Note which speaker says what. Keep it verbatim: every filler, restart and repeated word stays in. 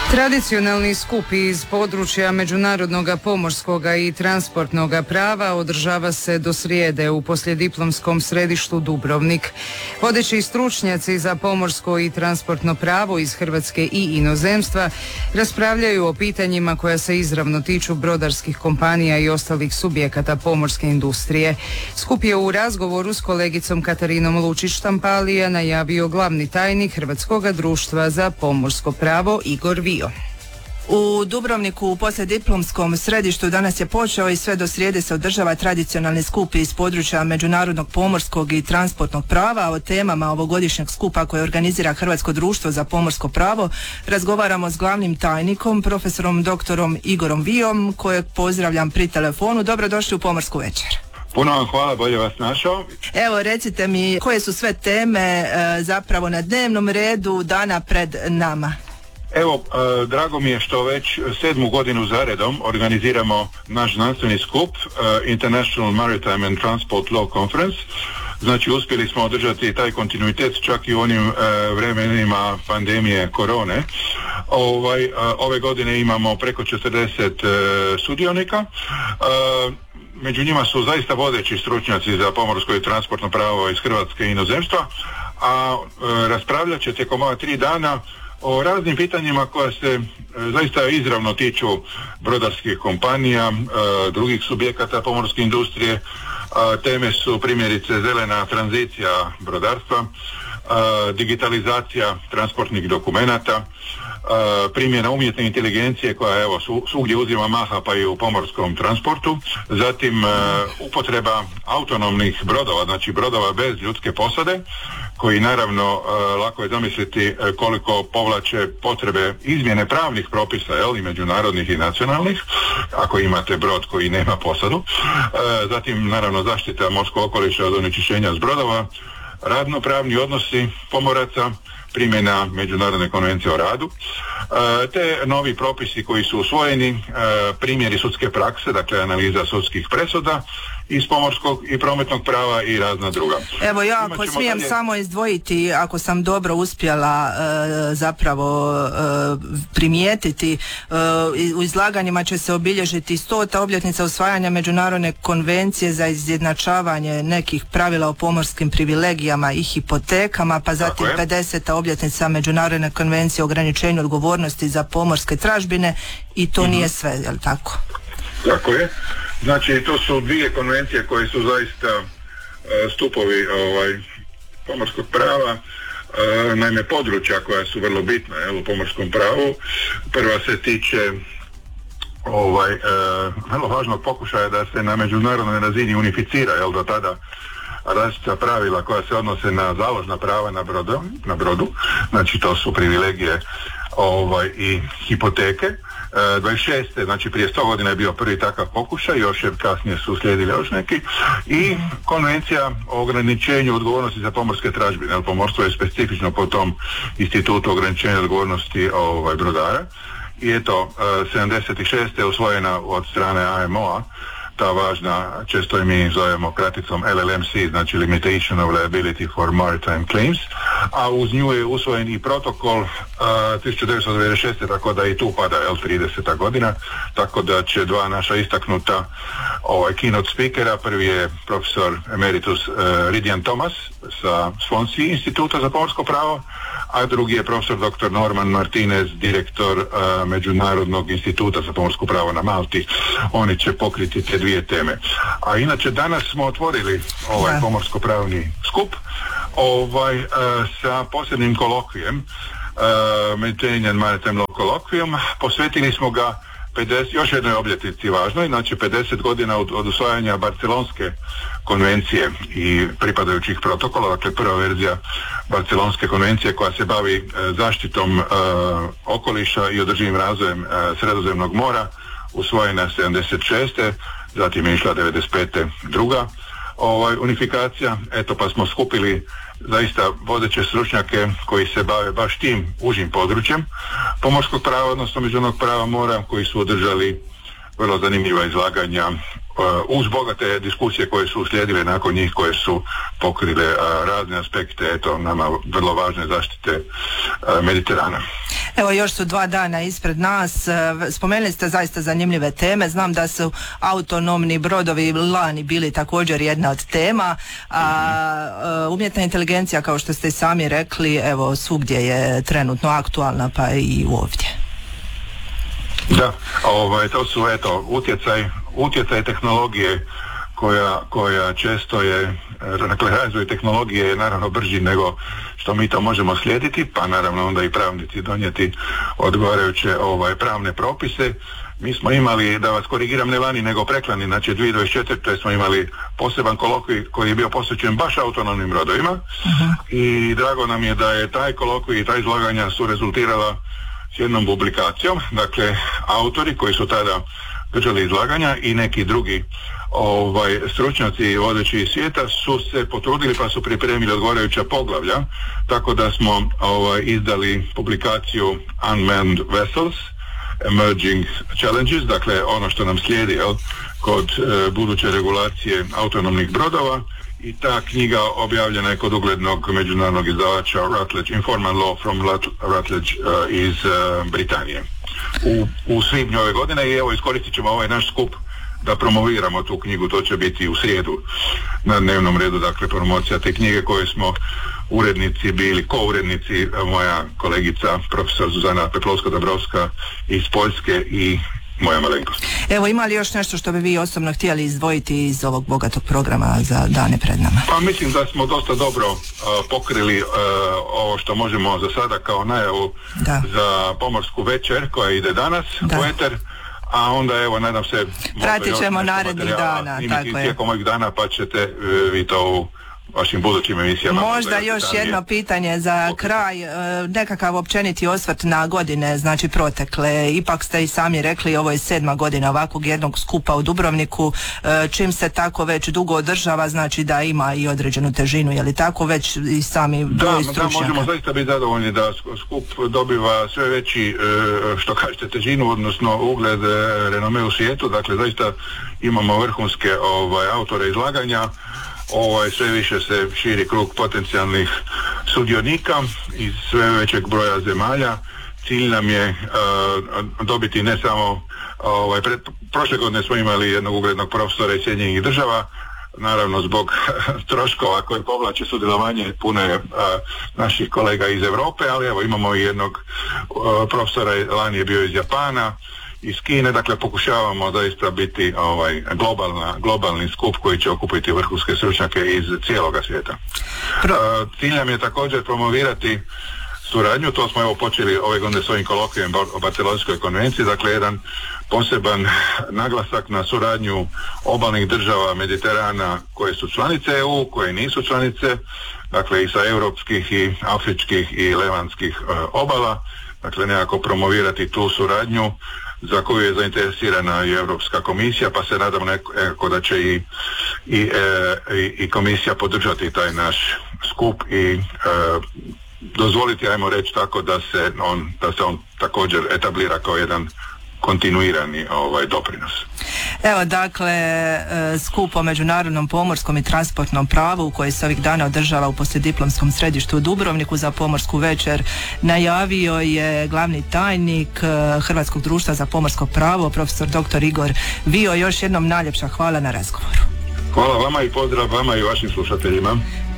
Speaker 1: Tradicionalni skup iz područja međunarodnog pomorskog i transportnog prava održava se do srijede u poslijediplomskom središtu Dubrovnik. Vodeći stručnjaci za pomorsko i transportno pravo iz Hrvatske i inozemstva raspravljaju o pitanjima koja se izravno tiču brodarskih kompanija i ostalih subjekata pomorske industrije. Skup je u razgovoru s kolegicom Katarinom Lučić-Štampalija najavio glavni tajnik Hrvatskog društva za pomorsko pravo Igor Vio.
Speaker 2: U Dubrovniku u poslijediplomskom središtu danas je počeo i sve do srijede se održava tradicionalni skup iz područja međunarodnog pomorskog i transportnog prava. O temama ovogodišnjeg skupa koje organizira Hrvatsko društvo za pomorsko pravo razgovaramo s glavnim tajnikom, profesorom doktorom Igorom Vijom, kojeg pozdravljam pri telefonu. Dobrodošli u Pomorsku večer.
Speaker 3: Puno vam hvala, bolje vas našao.
Speaker 2: Evo, recite mi koje su sve teme e, zapravo na dnevnom redu dana pred nama.
Speaker 3: Evo, e, drago mi je što već sedmu godinu zaredom organiziramo naš znanstveni skup e, International Maritime and Transport Law Conference. Znači, uspjeli smo održati taj kontinuitet čak i u onim e, vremenima pandemije korone. Ovaj, e, ove godine imamo preko četrdeset e, sudionika. E, među njima su zaista vodeći stručnjaci za pomorsko i transportno pravo iz Hrvatske i inozemstva, a e, raspravljat će tijekom ova tri dana o raznim pitanjima koja se e, zaista izravno tiču brodarskih kompanija, e, drugih subjekata pomorske industrije. E, teme su primjerice zelena tranzicija brodarstva, e, digitalizacija transportnih dokumenata, e, primjena umjetne inteligencije koja evo su, svugdje uzima maha pa i u pomorskom transportu, zatim e, upotreba autonomnih brodova, znači brodova bez ljudske posade, koji naravno e, lako je zamisliti e, koliko povlače potrebe izmjene pravnih propisa, jel, i međunarodnih i nacionalnih, ako imate brod koji nema posadu. E, zatim naravno zaštita morskog okoliša od onečišćenja s brodova, radno-pravni odnosi pomoraca, primjena Međunarodne konvencije o radu, e, te novi propisi koji su usvojeni, e, primjeri sudske prakse, dakle analiza sudskih presuda iz pomorskog i prometnog prava i razna druga.
Speaker 2: Evo ja ako smijem dalje samo izdvojiti, ako sam dobro uspjela e, zapravo e, primijetiti, e, u izlaganjima će se obilježiti stota obljetnica usvajanja Međunarodne konvencije za izjednačavanje nekih pravila o pomorskim privilegijama i hipotekama, pa zatim pedeseta obljetnica Međunarodne konvencije o ograničenju odgovornosti za pomorske tražbine i to mm-hmm. nije sve, je li tako?
Speaker 3: Tako je. Znači, to su dvije konvencije koje su zaista uh, stupovi ovaj, pomorskog prava, uh, naime područja koja su vrlo bitna, jel, u pomorskom pravu. Prva se tiče ovaj, uh, vrlo važnog pokušaja da se na međunarodnoj razini unificira, jel, do tada različita pravila koja se odnose na založna prava na brodu, na brodu. Znači, to su privilegije ovaj, i hipoteke. dvadeset šeste znači prije sto godina je bio prvi takav pokušaj, još je kasnije su slijedili još neki, i konvencija o ograničenju odgovornosti za pomorske tražbine. Jer pomorstvo je specifično po tom institutu ograničenja odgovornosti ovaj, brodara, i eto, sedamdeset šeste je usvojena od strane A M O-a ta važna, često je mi zovemo kraticom L L M C, znači Limitation of Liability for Maritime Claims, a uz nju je usvojen i protokol uh, tisuću devetsto devedeset šeste, tako da i tu pada L trideseta godina, tako da će dva naša istaknuta ovaj, keynote speakera, prvi je profesor emeritus uh, Ridian Thomas sa Swansea instituta za pomorsko pravo, a drugi je profesor doktor Norman Martinez, direktor uh, Međunarodnog instituta za pomorsko pravo na Malti. Oni će pokriti te dvije teme. A inače danas smo otvorili ovaj da. pomorsko-pravni skup ovaj, uh, sa posebnim kolokvijem, uh, Maintaining and Maritime Law Colloquium. Posvetili smo ga pedeset, još jednoj obljetnici važnoj, znači pedeset godina od, od usvajanja Barcelonske konvencije i pripadajućih protokola, dakle prva verzija Barcelonske konvencije koja se bavi e, zaštitom e, okoliša i održivim razvojem e, Sredozemnog mora, usvojena sedamdeset šeste, zatim je išla devedeset pete druga ovaj, unifikacija, eto pa smo skupili zaista vodeće stručnjake koji se bave baš tim užim područjem pomorskog prava, odnosno međunarodnog prava mora, koji su održali vrlo zanimljiva izlaganja uz bogate diskusije koje su uslijedile nakon njih, koje su pokrile razne aspekte, eto, nama vrlo važne zaštite Mediterana.
Speaker 2: Evo, još su dva dana ispred nas. Spomenuli ste zaista zanimljive teme. Znam da su autonomni brodovi lani bili također jedna od tema. A umjetna inteligencija, kao što ste i sami rekli, evo, svugdje je trenutno aktualna, pa i ovdje.
Speaker 3: Da, ovaj, to su eto, utjecaj, utjecaj tehnologije koja, koja često je, dakle, razvoj tehnologije je naravno brži nego što mi to možemo slijediti, pa naravno onda i pravnici donijeti odgovarajuće ovaj, pravne propise. Mi smo imali, da vas korigiram, ne lani nego preklani, znači dvije tisuće dvadeset četvrte. smo imali poseban kolokvij koji je bio posvećen baš autonomnim brodovima. Uh-huh. I drago nam je da je taj kolokvij i ta izlaganja su rezultirala s jednom publikacijom. Dakle, autori koji su tada držali izlaganja i neki drugi ovaj, stručnjaci vodeći iz svijeta su se potrudili pa su pripremili odgovarajuća poglavlja, tako da smo ovaj, izdali publikaciju Unmanned Vessels Emerging Challenges, dakle ono što nam slijedi, jel, kod e, buduće regulacije autonomnih brodova, i ta knjiga objavljena je kod uglednog međunarodnog izdavača Routledge, Informal Law from Routledge uh, iz uh, Britanije u, u svibnju ove godine. I evo, iskoristit ćemo ovaj naš skup da promoviramo tu knjigu. To će biti u srijedu na dnevnom redu, dakle promocija te knjige koje smo urednici bili, ko-urednici, moja kolegica profesor Zuzana Peplovska-Dabrovska iz Poljske i moja malenkost.
Speaker 2: Evo, ima li još nešto što bi vi osobno htjeli izdvojiti iz ovog bogatog programa za dane pred nama?
Speaker 3: Pa mislim da smo dosta dobro uh, pokrili uh, ovo što možemo za sada kao najavu da. za pomorsku večer koja ide danas u eter, a onda evo nadam se
Speaker 2: pratit ćemo narednih dana, tako je,
Speaker 3: tijekom ovih dana, pa ćete uh, vi to u vašim budućim emisijama.
Speaker 2: Možda još jedno pitanje za kraj, nekakav općeniti osvrt na godine, znači protekle. Ipak ste i sami rekli, ovo je sedma godina ovakvog jednog skupa u Dubrovniku. Čim se tako već dugo održava, znači da ima i određenu težinu, je li tako, već i sami broj stručnjaka?
Speaker 3: Da, možemo zaista biti zadovoljni da skup dobiva sve veći, što kažete, težinu, odnosno ugled, renome u svijetu. Dakle, zaista imamo vrhunske ovaj, autore izlaganja. Ovaj, sve više se širi krug potencijalnih sudionika iz sve većeg broja zemalja. Cilj nam je uh, dobiti ne samo ovaj, pred, prošle godine smo imali jednog uglednog profesora iz Sjedinjenih država, naravno zbog troškova koje povlače sudjelovanje pune uh, naših kolega iz Europe, ali evo imamo i jednog uh, profesora, lani je bio iz Japana, iz Kine, dakle pokušavamo doista biti ovaj, globalna, globalni skup koji će okupiti vrhunske stručnjake iz cijeloga svijeta. Uh, cilj nam je također promovirati suradnju, to smo evo počeli ove godine s ovim kolokvijem o Barcelonskoj konvenciji, dakle jedan poseban naglasak na suradnju obalnih država Mediterana koje su članice E U, koje nisu članice, dakle i sa europskih i afričkih i levantskih uh, obala, dakle nekako promovirati tu suradnju za koju je zainteresirana i Europska komisija, pa se nadam nekako da će i, i, e, i komisija podržati taj naš skup i e, dozvoliti, ajmo reći tako, da se on, da se on također etablira kao jedan kontinuirani ovaj doprinos.
Speaker 2: Evo, dakle, skup o međunarodnom pomorskom i transportnom pravu koji se ovih dana održava u poslijediplomskom središtu u Dubrovniku za pomorsku večer najavio je glavni tajnik Hrvatskog društva za pomorsko pravo, profesor doktor Igor Vio. Još jednom najljepša hvala na razgovoru.
Speaker 3: Hvala vama i pozdrav vama i vašim slušateljima.